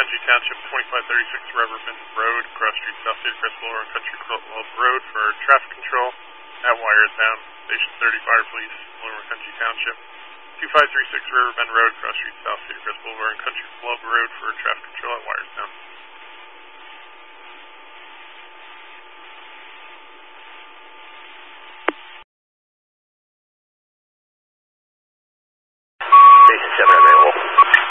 Country Township, 2536 Rubberman Road, Cross Street, South City, Crest Boulevard, Country Club Road for traffic control at Wirestown. Station 30 Fire Police, Lower Country Township. 2536 Riverbend Road, Cross Street, South City, Crest Boulevard, and Country Club Road for traffic control at Wirestown.